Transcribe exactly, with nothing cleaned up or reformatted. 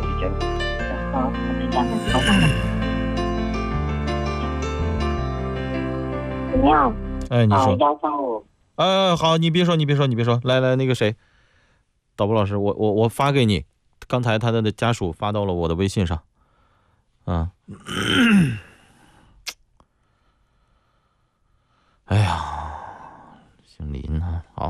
比较呃，我们家的头发怎么样？ 哎，你说。 幺三五。 哎，好，你别说，你别说，你别说，来来，那个谁，导播老师，我我我发给你，刚才他的家属发到了我的微信上。嗯，哎呀，姓林啊，好。